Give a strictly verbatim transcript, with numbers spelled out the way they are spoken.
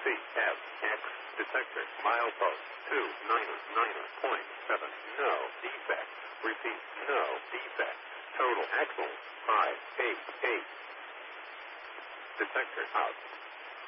C F X detector milepost two niner niner point seven. No defect. Repeat, no defect. Total axle five eight eight. Detector out.